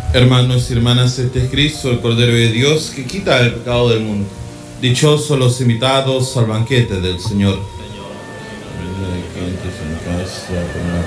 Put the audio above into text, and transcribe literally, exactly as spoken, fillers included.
Hermanos y hermanas, este es Cristo, el Cordero de Dios, que quita el pecado del mundo. Dichosos los invitados al banquete del Señor.